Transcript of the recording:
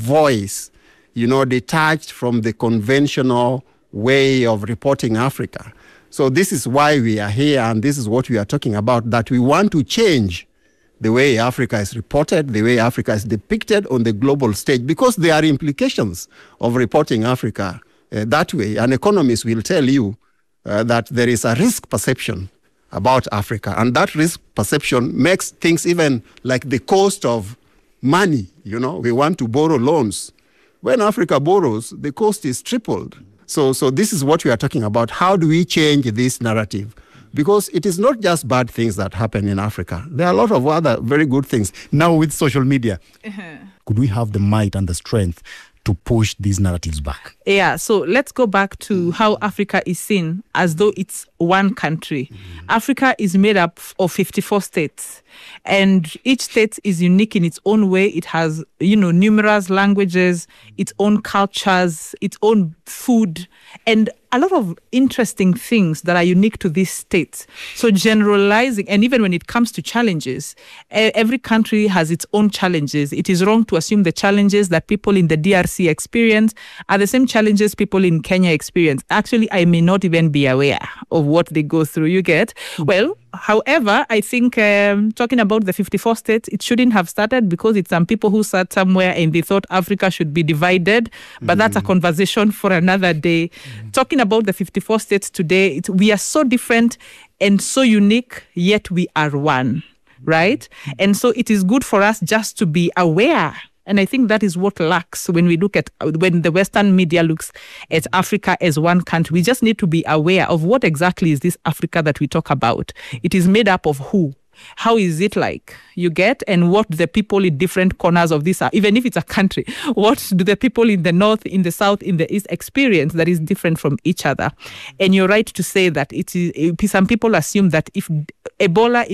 voice, detached from the conventional way of reporting Africa. So this is why we are here, and this is what we are talking about, that we want to change the way Africa is reported, the way Africa is depicted on the global stage, because there are implications of reporting Africa that way. And economists will tell you that there is a risk perception about Africa, and that risk perception makes things even like the cost of money. We want to borrow loans. When Africa borrows, the cost is tripled. So this is what we are talking about. How do we change this narrative? Because it is not just bad things that happen in Africa. There are a lot of other very good things. Now with social media, could we have the might and the strength to push these narratives back? Yeah, so let's go back to how Africa is seen as though it's one country. Africa is made up of 54 states, and each state is unique in its own way. It has, numerous languages, its own cultures, its own food, and a lot of interesting things that are unique to these states. So generalizing, and even when it comes to challenges, every country has its own challenges. It is wrong to assume the challenges that people in the DRC experience are the same challenges people in Kenya experience. Actually, I may not even be aware of what they go through, you get? Well, however, I think talking about the 54 states, it shouldn't have started because it's some people who sat somewhere and they thought Africa should be divided. But that's a conversation for another day. Talking about the 54 states today, we are so different and so unique, yet we are one, right? And so it is good for us just to be aware. And I think that is what lacks when the Western media looks at Africa as one country. We just need to be aware of what exactly is this Africa that we talk about. It is made up of who? How is it like? You get? And what the people in different corners of this are, even if it's a country, what do the people in the north, in the south, in the east experience that is different from each other? And you're right to say that some people assume that if Ebola